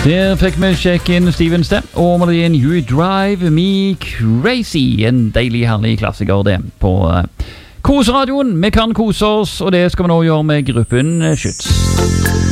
Der fikk vi sjekke inn Steven Stem og melodien You Drive Me Crazy. En deilig, herlig klassiker det på Koseradioen. Vi kan kose oss, og det skal vi nå gjøre med gruppen Schütz.